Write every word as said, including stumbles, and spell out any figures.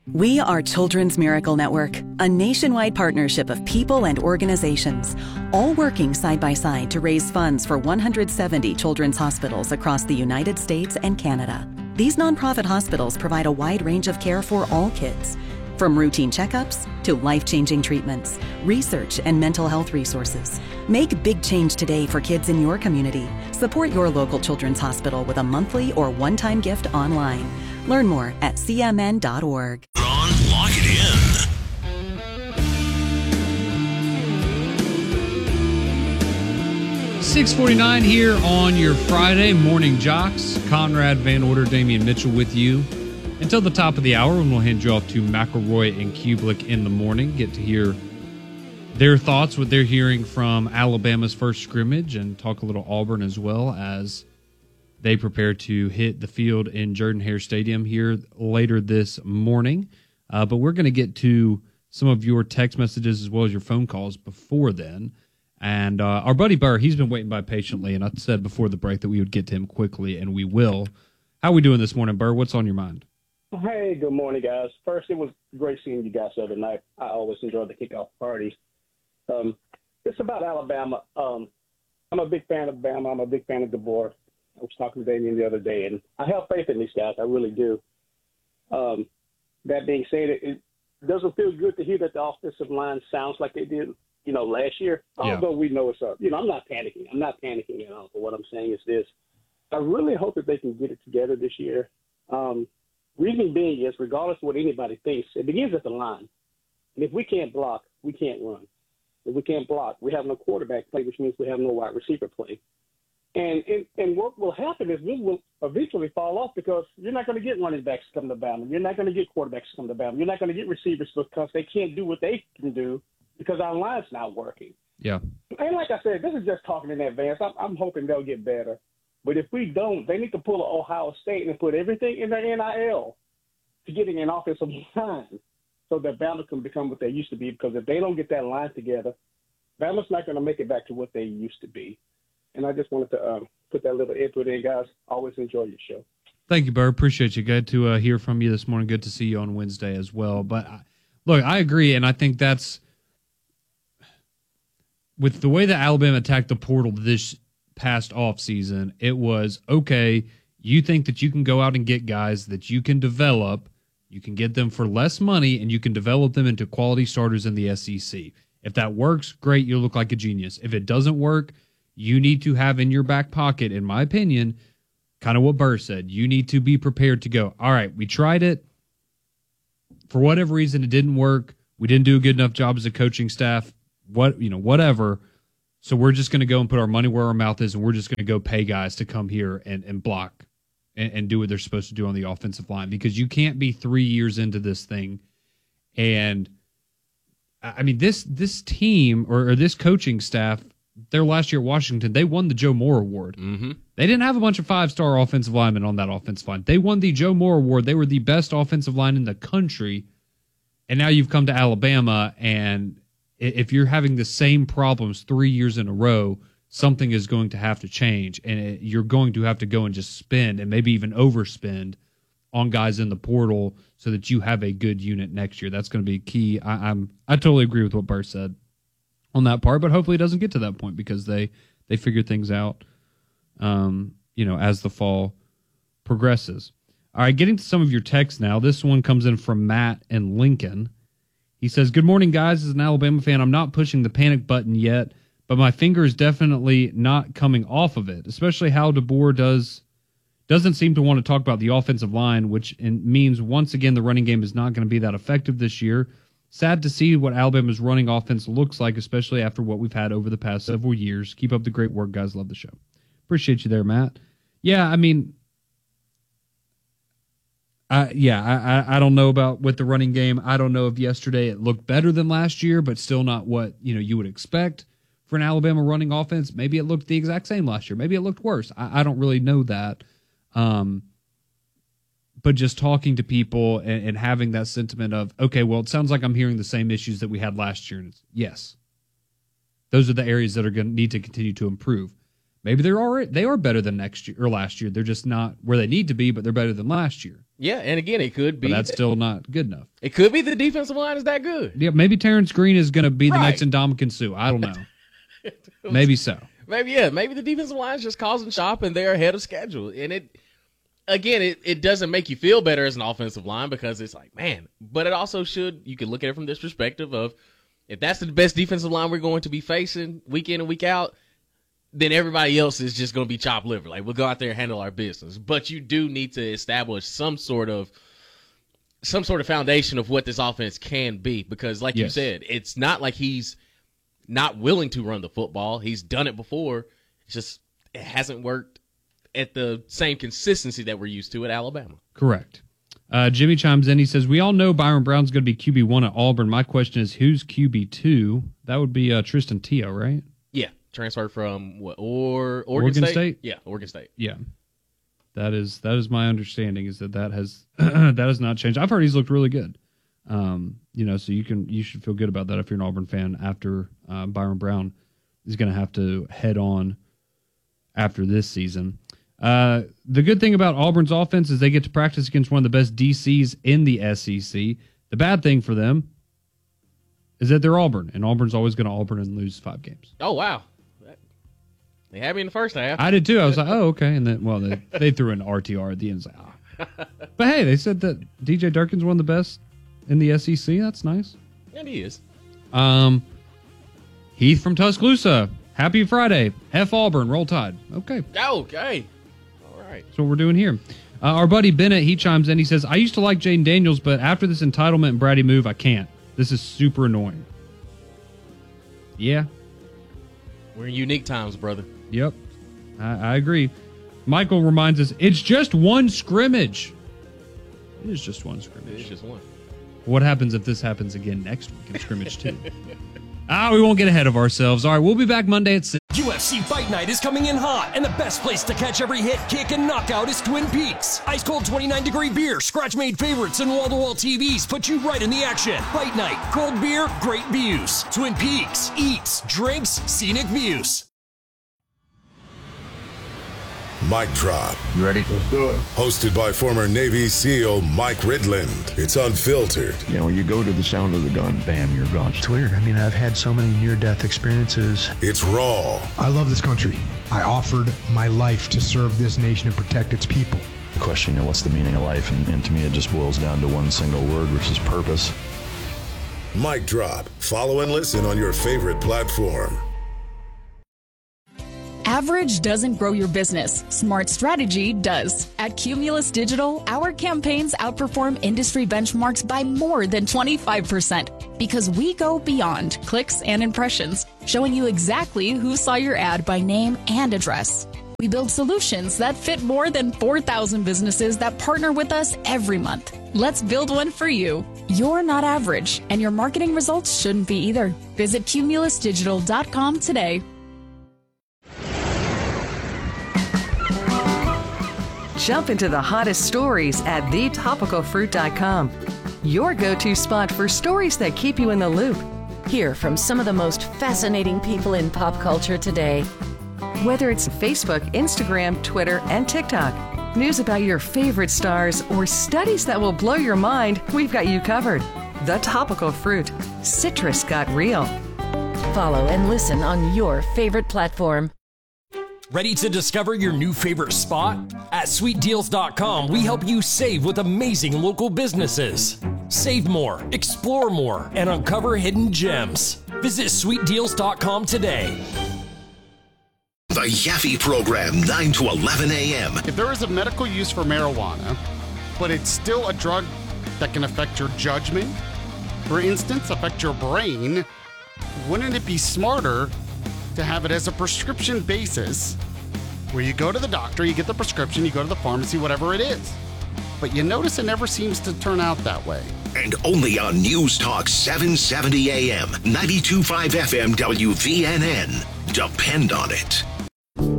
We are Children's Miracle Network, a nationwide partnership of people and organizations, all working side by side to raise funds for one hundred seventy children's hospitals across the United States and Canada. These nonprofit hospitals provide a wide range of care for all kids, from routine checkups to life-changing treatments, research, and mental health resources. Make big change today for kids in your community. Support your local children's hospital with a monthly or one-time gift online. Learn more at c m n dot org. On, lock it in. six forty-nine here on your Friday Morning Jocks. Conrad Van Order, Damian Mitchell with you until the top of the hour, when we'll hand you off to McElroy and Kublik in the morning. Get to hear their thoughts, what they're hearing from Alabama's first scrimmage, and talk a little Auburn as well as they prepare to hit the field in Jordan-Hare Stadium here later this morning. Uh, but we're going to get to some of your text messages as well as your phone calls before then. And uh, our buddy Burr, he's been waiting by patiently, and I said before the break that we would get to him quickly, and we will. How are we doing this morning, Burr? What's on your mind? Hey, good morning, guys. First, it was great seeing you guys the other night. I always enjoy the kickoff parties. Um, it's about Alabama. Um, I'm a big fan of Bama. I'm a big fan of DeBoer. I was talking to Damian the other day, and I have faith in these guys. I really do. Um, that being said, it, it doesn't feel good to hear that the offensive line sounds like they did, you know, last year. Yeah. Although we know it's up. You know, I'm not panicking. I'm not panicking at all. But what I'm saying is this. I really hope that they can get it together this year. Um, reason being is, regardless of what anybody thinks, it begins at the line. And if we can't block, we can't run. If we can't block, we have no quarterback play, which means we have no wide receiver play. And, and and what will happen is we will eventually fall off because you're not going to get running backs to come to Bama. You're not going to get quarterbacks to come to Bama. You're not going to get receivers because they can't do what they can do because our line's not working. Yeah. And like I said, this is just talking in advance. I'm, I'm hoping they'll get better. But if we don't, they need to pull an Ohio State and put everything in their N I L to getting an offensive line so that Bama can become what they used to be. Because if they don't get that line together, Bama's not going to make it back to what they used to be. And I just wanted to um, put that little input in, guys. Always enjoy your show. Thank you, Burr. Appreciate you. Good to uh, hear from you this morning. Good to see you on Wednesday as well. But, uh, look, I agree, and I think that's – with the way that Alabama attacked the portal this past offseason, it was, okay, you think that you can go out and get guys that you can develop, you can get them for less money, and you can develop them into quality starters in the S E C. If that works, great, you'll look like a genius. If it doesn't work – you need to have in your back pocket, in my opinion, kind of what Burr said. You need to be prepared to go, all right, we tried it. For whatever reason, it didn't work. We didn't do a good enough job as a coaching staff, what you know, whatever. So we're just going to go and put our money where our mouth is, and we're just going to go pay guys to come here and, and block and, and do what they're supposed to do on the offensive line, because you can't be three years into this thing. And, I mean, this this team or, or this coaching staff, their last year at Washington, they won the Joe Moore Award. Mm-hmm. They didn't have a bunch of five-star offensive linemen on that offensive line. They won the Joe Moore Award. They were the best offensive line in the country. And now you've come to Alabama, and if you're having the same problems three years in a row, something is going to have to change. And it, you're going to have to go and just spend and maybe even overspend on guys in the portal so that you have a good unit next year. That's going to be key. I, I'm I totally agree with what Burr said on that part, but hopefully it doesn't get to that point because they they figure things out, um, you know, as the fall progresses. All right, getting to some of your texts now. This one comes in from Matt in Lincoln. He says, "Good morning, guys. As an Alabama fan, I'm not pushing the panic button yet, but my finger is definitely not coming off of it, especially how DeBoer does doesn't seem to want to talk about the offensive line, which in, means once again the running game is not going to be that effective this year. Sad to see what Alabama's running offense looks like, especially after what we've had over the past several years. Keep up the great work, guys. Love the show." Appreciate you there, Matt. Yeah, I mean, I, yeah, I, I, I don't know about with the running game. I don't know if yesterday it looked better than last year, but still not what you know you would expect for an Alabama running offense. Maybe it looked the exact same last year. Maybe it looked worse. I, I don't really know that. Um, But just talking to people and, and having that sentiment of, okay, well, it sounds like I'm hearing the same issues that we had last year. And it's, yes, those are the areas that are going to need to continue to improve. maybe they're already they are better than next year or last year. They're just not where they need to be, but they're better than last year. Yeah, and again, it could be. But that's still not good enough. It could be the defensive line is that good. Yeah, maybe Terrence Green is going to be the Right. next Ndamukong Suh. I don't know. Maybe so. Maybe, yeah, maybe the defensive line is just causing shop and they're ahead of schedule. And it, again, it, it doesn't make you feel better as an offensive line because it's like, man, but it also should, you can look at it from this perspective of if that's the best defensive line we're going to be facing week in and week out, then everybody else is just going to be chopped liver. Like, we'll go out there and handle our business. But you do need to establish some sort of some sort of foundation of what this offense can be because, like you Yes. said, it's not like he's not willing to run the football. He's done it before. It's just it hasn't worked at the same consistency that we're used to at Alabama. Correct. Uh, Jimmy chimes in. He says, we all know Byron Brown's going to be Q B one at Auburn. My question is, who's Q B two? That would be uh, Tristan Teo, right? Yeah, transferred from what? Or Oregon, Oregon State? State? Yeah, Oregon State. Yeah. That is that is my understanding is that that has that has not changed. I've heard he's looked really good. Um, you know, so you can you should feel good about that if you're an Auburn fan after uh, Byron Brown is going to have to head on after this season. Uh, the good thing about Auburn's offense is they get to practice against one of the best D Cs in the S E C. The bad thing for them is that they're Auburn, and Auburn's always going to Auburn and lose five games. Oh, wow. They had me in the first half. I did too. I was like, oh, okay. And then, well, they, they threw an R T R at the end. Like, ah. But hey, they said that D J Durkin's one of the best in the S E C. That's nice. And he is. Um, Heath from Tuscaloosa. Happy Friday. F Auburn. Roll Tide. Okay. Okay. All right. That's what we're doing here. Uh, our buddy Bennett, he chimes in. He says, I used to like Jaden Daniels, but after this entitlement and Brady move, I can't. This is super annoying. Yeah. We're in unique times, brother. Yep. I, I agree. Michael reminds us, it's just one scrimmage. It is just one scrimmage. It's just one. What happens if this happens again next week in scrimmage two? Ah, we won't get ahead of ourselves. All right, we'll be back Monday at six. U F C Fight Night is coming in hot, and the best place to catch every hit, kick, and knockout is Twin Peaks. Ice cold twenty-nine degree beer, scratch made favorites, and wall to wall T Vs put you right in the action. Fight Night, cold beer, great views. Twin Peaks, eats, drinks, scenic views. Mic Drop. You ready? Let's do it. Hosted by former Navy SEAL Mike Ridland. It's unfiltered. You know, you go to the sound of the gun, bam, you're gone. It's weird. I mean, I've had so many near-death experiences. It's raw. I love this country. I offered my life to serve this nation and protect its people. The question, you know, what's the meaning of life? And, and to me, it just boils down to one single word, which is purpose. Mic Drop. Follow and listen on your favorite platform. Average doesn't grow your business. Smart strategy does. At Cumulus Digital, our campaigns outperform industry benchmarks by more than twenty-five percent because we go beyond clicks and impressions, showing you exactly who saw your ad by name and address. We build solutions that fit more than four thousand businesses that partner with us every month. Let's build one for you. You're not average, and your marketing results shouldn't be either. Visit cumulus digital dot com today. Jump into the hottest stories at the topical fruit dot com. Your go-to spot for stories that keep you in the loop. Hear from some of the most fascinating people in pop culture today. Whether it's Facebook, Instagram, Twitter, and TikTok, news about your favorite stars, or studies that will blow your mind, we've got you covered. The Topical Fruit. Citrus got real. Follow and listen on your favorite platform. Ready to discover your new favorite spot? At sweet deals dot com, we help you save with amazing local businesses. Save more, explore more, and uncover hidden gems. Visit sweet deals dot com today. The Yaffe Program, nine to eleven a.m. If there is a medical use for marijuana, but it's still a drug that can affect your judgment, for instance, affect your brain, wouldn't it be smarter to have it as a prescription basis where you go to the doctor, you get the prescription, you go to the pharmacy, whatever it is. But you notice it never seems to turn out that way. And only on News Talk seven seventy a.m., ninety-two point five F M W V N N. Depend on it.